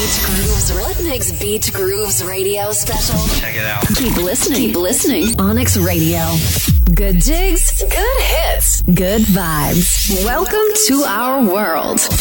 Beat Grooves. Rudnick's Beat Grooves radio special. Check it out. Keep listening. Keep listening. Onyx Radio. Good digs. Good hits. Good vibes. Welcome to our world.